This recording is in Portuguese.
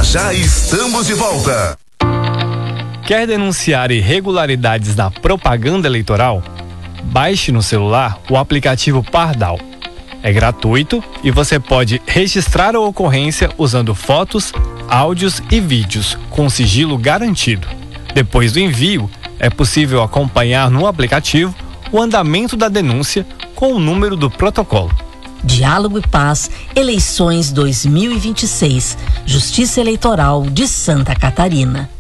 já estamos de volta. Quer denunciar irregularidades na propaganda eleitoral? Baixe no celular o aplicativo Pardal. É gratuito e você pode registrar a ocorrência usando fotos, áudios e vídeos com sigilo garantido. Depois do envio, é possível acompanhar no aplicativo o andamento da denúncia com o número do protocolo. Diálogo e Paz, eleições 2026, Justiça Eleitoral de Santa Catarina.